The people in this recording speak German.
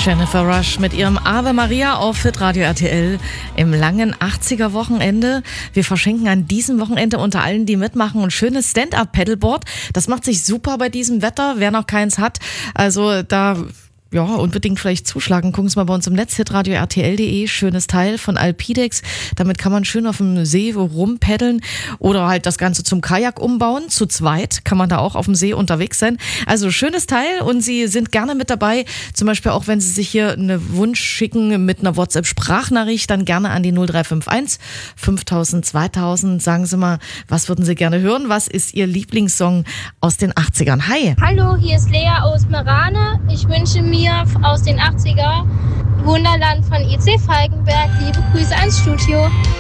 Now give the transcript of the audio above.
Jennifer Rush mit ihrem Ave Maria auf Hitradio RTL im langen 80er-Wochenende. Wir verschenken an diesem Wochenende unter allen, die mitmachen, ein schönes Stand-Up-Paddleboard. Das macht sich super bei diesem Wetter, wer noch keins hat. Also da... Ja, unbedingt vielleicht zuschlagen. Gucken Sie mal bei uns im Netz, hitradio rtl.de. Schönes Teil von Alpidex. Damit kann man schön auf dem See rumpaddeln oder halt das Ganze zum Kajak umbauen. Zu zweit kann man da auch auf dem See unterwegs sein. Also schönes Teil und Sie sind gerne mit dabei. Zum Beispiel auch, wenn Sie sich hier einen Wunsch schicken mit einer WhatsApp-Sprachnachricht, dann gerne an die 0351 5000 2000. Sagen Sie mal, was würden Sie gerne hören? Was ist Ihr Lieblingssong aus den 80ern? Hi! Hallo, hier ist Lea aus Merane. Ich wünsche mir aus den 80er Wunderland von EC Falkenberg. Liebe Grüße ans Studio.